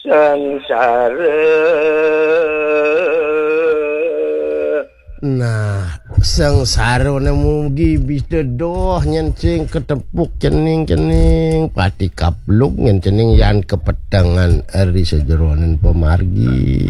Sengsara. Nah, sengsara mugi bisa doh nyencing ketepuk cening pati kapluk nyencing yan kepedangan eri sejeronen pemargi.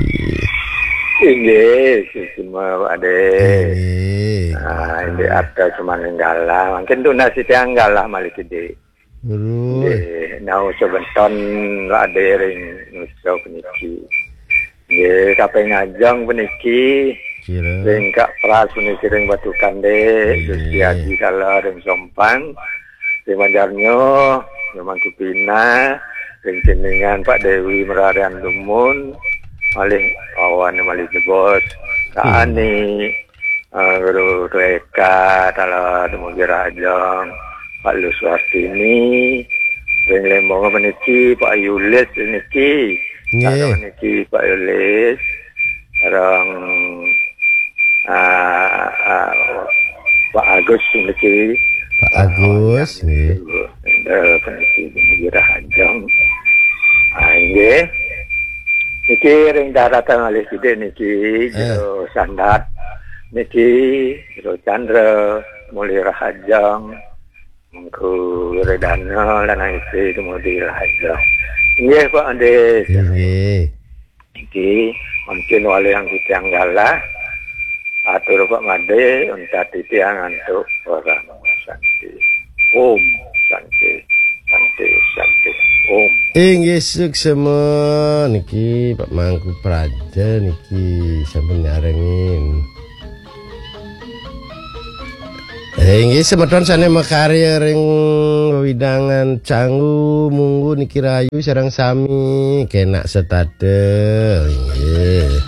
Ini semua ada. Nah, ini ada cuma ninggalah. Mungkin tuh nasi tianggalah malik ide. Nau sebenton ada ring nusa peniki. Ye kape ngajang peniki. Ring kak pras peniki ring batu kande. Siaji kala ring sompang. Ring manjarnyo. Memang kupina. Ring ceningan Pak Dewi Merarian Lumun. Malih awan malih jebos. Kaani. Guru Reka. Tala Demugi Rajang. Pak Luswastini, Ring Lembong meniki Pak Yulis meniki, meniki Pak Yulis, orang Pak Agus meniki, Pak Agus, meniki Mujirah Hajang, ini, niki Ring Daratan Alih Side niki, Jero Sandat, niki Jero Chandra, Mulirah Hajang. Mengku redana lanang istri kemudian aja. Iya Pak Ande. Iki mungkin wali yang tianggalah atur Pak Made untuk tiang antuk orang santi. Om santi santi santi om. Inggih semua niki Pak Mangku Praja niki sampun nyarengin. Inggih semeton sane makarya ring widangan canggu munggu niki rayu sareng sami kenak setadel inggih.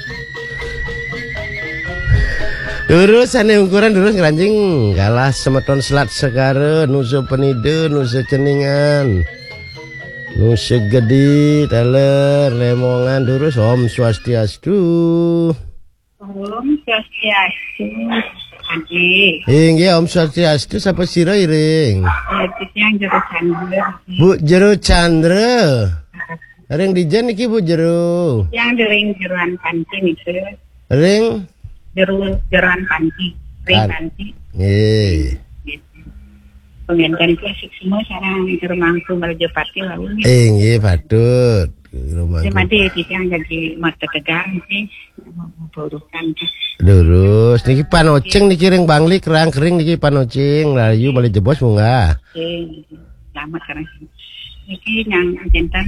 Durus sane ukuran durus ngranjing kalah semeton selat segara nusa penide nusa ceningan. Nusa gede taler lemongan durus Om Swastiastu. Om Swastiastu. Inggih Om Swastiastu sapa sira iring? Yang Jero Chandra. Bu Jero Chandra. Ring dijen iki Bu Jero. Yang ring jeroan panci niku. Ring jeroan panci. Ring panci. Nggih. Pengen klasik semua sarang Jero Mangku Marjapati lalu. Nggih patut. Terima kasih yang jadi mata tegang sih. Burukan. Lurus niki panocing niki ring bangli kerang kering niki panocing layu balik jebos munggah. Selamat karena niki yang jantan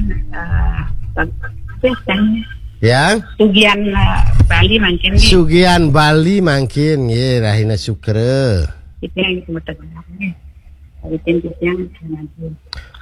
yang Sugian Bali mungkin. Sugian Bali mungkin nggih Rahina Sukre. Itu yang mata tegang. Itu yang